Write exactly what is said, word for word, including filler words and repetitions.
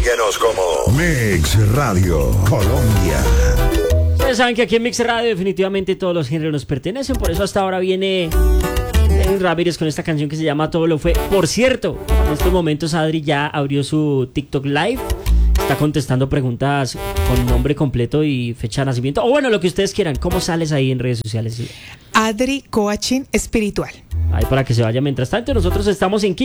Síguenos como Mix Radio Colombia. Ustedes saben que aquí en Mix Radio definitivamente todos los géneros nos pertenecen, por eso hasta ahora viene Edwin Ramírez con esta canción que se llama Todo lo fue. Por cierto, en estos momentos Adri ya abrió su TikTok Live, está contestando preguntas con nombre completo y fecha de nacimiento, o bueno, lo que ustedes quieran. ¿Cómo sales ahí en redes sociales? Adri Coaching Espiritual. Ahí para que se vaya. Mientras tanto, nosotros estamos en